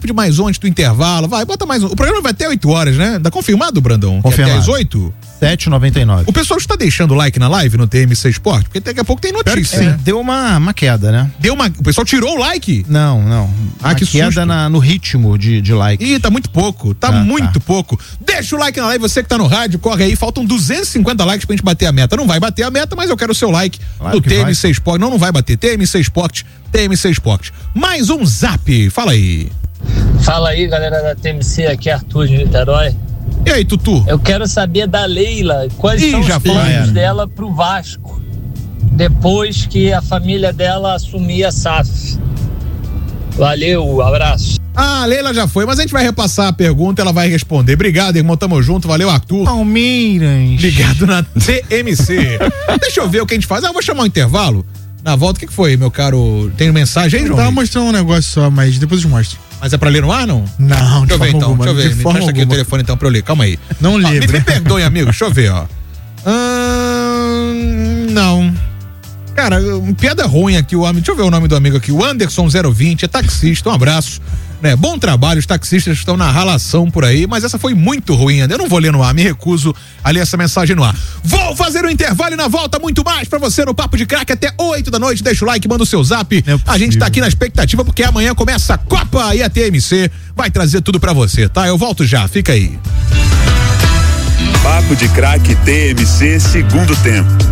tempo de mais um antes do intervalo. Vai, bota mais um. O programa vai até 8 horas, né? Tá confirmado, Brandão? Confirmado. Até às 8? 7,99. O pessoal está deixando like na live no TMC Esporte? Porque daqui a pouco tem notícia, né? Deu uma queda, né? O pessoal tirou o like? Não. Ah, que queda no ritmo de like. Ih, tá muito pouco. Muito pouco. Deixa o like na live, você que tá no rádio, corre aí. Faltam 250 likes pra gente bater a meta. Não vai bater a meta, mas eu quero o seu like no TMC Esporte. Não vai bater. TMC Esporte. Mais um zap. Fala aí. Fala aí, galera da TMC. Aqui é Arthur de Niterói. E aí, Tutu? Eu quero saber da Leila, quais são os planos dela pro Vasco, depois que a família dela assumir a SAF. Valeu, abraço. A Leila já foi, mas a gente vai repassar a pergunta, ela vai responder. Obrigado, irmão, tamo junto, valeu, Arthur. Palmeiras. Ligado na TMC. Deixa eu ver o que a gente faz. Eu vou chamar um intervalo. Na volta, o que foi, meu caro? Tem mensagem aí, João? Eu tava mostrando um negócio só, mas depois eu mostro. Mas é pra ler no ar, não? Não, deixa eu ver então, deixa eu ver. Me presta aqui o telefone então pra eu ler, calma aí. Não lembro. Me perdoe, amigo, deixa eu ver, ó. Não. Cara, piada ruim aqui, o homem. Deixa eu ver o nome do amigo aqui. O Anderson 020, é taxista, um abraço. Né? Bom trabalho, os taxistas estão na ralação por aí, mas essa foi muito ruim. Eu não vou ler no ar, me recuso a ler essa mensagem no ar. Vou fazer um intervalo e na volta muito mais pra você no Papo de Craque até 8 da noite. Deixa o like, manda o seu zap. A gente tá aqui na expectativa porque amanhã começa a Copa e a TMC vai trazer tudo pra você, tá? Eu volto já, fica aí. Papo de Craque TMC, segundo tempo.